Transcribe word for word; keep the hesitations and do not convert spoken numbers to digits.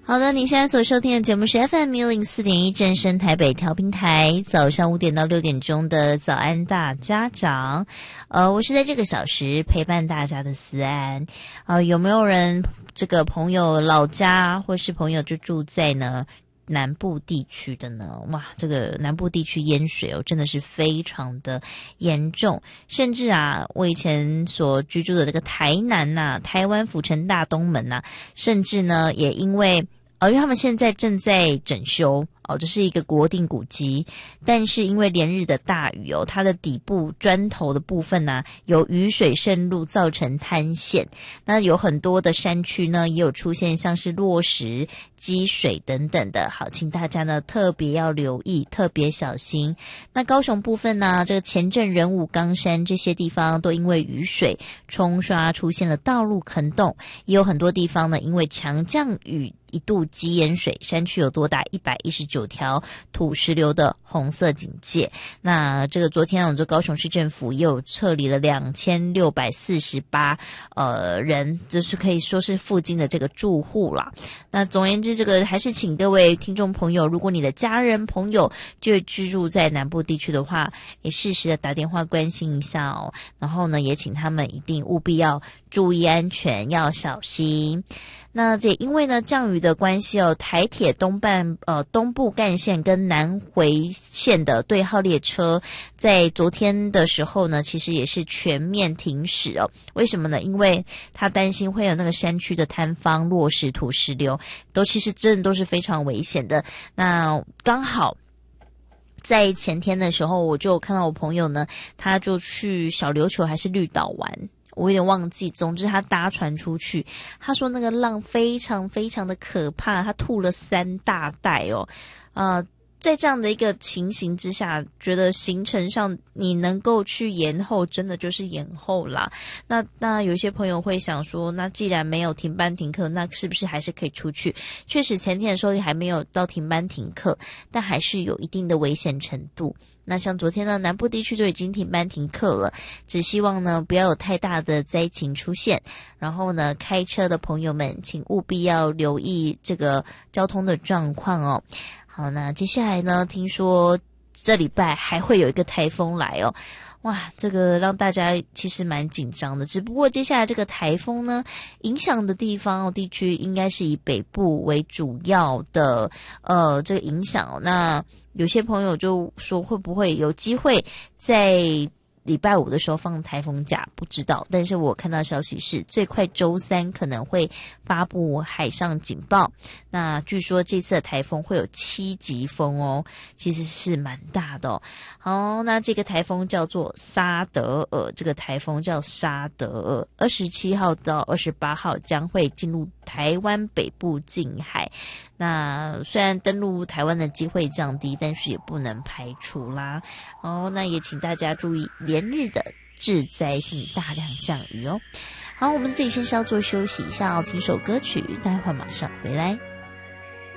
好的，你现在所收听的节目是 F M 一零四点一正声台北调频台，早上五点到六点钟的早安大家长。呃，我是在这个小时陪伴大家的思安。呃，有没有人这个朋友老家或是朋友就住在呢南部地区的呢？哇，这个南部地区淹水哦，真的是非常的严重。甚至啊，我以前所居住的这个台南呐、啊，台湾府城大东门呐、啊，甚至呢也因为呃，因为他们现在正在整修哦，这是一个国定古迹，但是因为连日的大雨哦，它的底部砖头的部分呢、啊，有雨水渗入造成坍陷，那有很多的山区呢也有出现像是落石、积水等等的，好，请大家呢特别要留意，特别小心。那高雄部分呢，这个前镇、仁武、冈山这些地方都因为雨水冲刷出现了道路坑洞，也有很多地方呢因为强降雨一度积淹水，山区有多达一百一十九条土石流的红色警戒。那这个昨天我们这高雄市政府也有撤离了两千六百四十八呃人，就是可以说是附近的这个住户啦。那总而言之，这个还是请各位听众朋友，如果你的家人朋友就居住在南部地区的话，也适时的打电话关心一下哦。然后呢，也请他们一定务必要注意安全，要小心。那这因为呢降雨的关系哦，台铁东半呃东部干线跟南回线的对号列车在昨天的时候呢，其实也是全面停驶哦。为什么呢？因为他担心会有那个山区的坍方、落石、土石流，都其实真的都是非常危险的。那刚好在前天的时候，我就看到我朋友呢，他就去小琉球还是绿岛玩。我有点忘记，总之他搭船出去，他说那个浪非常非常的可怕，他吐了三大袋哦，呃，在这样的一个情形之下，觉得行程上你能够去延后，真的就是延后啦。那那有些朋友会想说，那既然没有停班停课，那是不是还是可以出去？确实前天的时候还没有到停班停课，但还是有一定的危险程度。那像昨天呢，南部地区就已经停班停课了，只希望呢不要有太大的灾情出现。然后呢，开车的朋友们请务必要留意这个交通的状况哦。好，那接下来呢，听说这礼拜还会有一个台风来哦。哇，这个让大家其实蛮紧张的，只不过接下来这个台风呢，影响的地方哦地区应该是以北部为主要的呃这个影响哦。那有些朋友就说会不会有机会在礼拜五的时候放台风假，不知道，但是我看到消息是最快周三可能会发布海上警报。那据说这次的台风会有七级风哦，其实是蛮大的哦。好，那这个台风叫做沙德尔，这个台风叫沙德尔，二十七号到二十八号将会进入台湾北部近海。那虽然登陆台湾的机会降低，但是也不能排除啦。哦，那也请大家注意连日的致灾性大量降雨哦。好，我们这里先稍作休息一下哦，听首歌曲，待会儿马上回来。